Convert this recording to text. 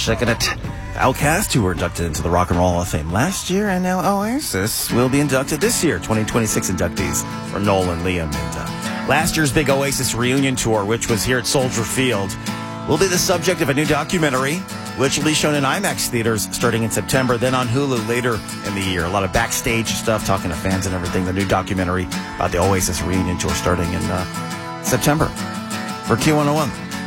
checking it. Outkast, who were inducted into the Rock and Roll Hall of Fame last year, and now Oasis will be inducted this year. 2026 inductees for Noel and Liam. And last year's big Oasis reunion tour, which was here at Soldier Field, will be the subject of a new documentary, which will be shown in IMAX theaters starting in September, then on Hulu later in the year. A lot of backstage stuff, talking to fans and everything. The new documentary about the Oasis reunion tour starting in September. For Q101.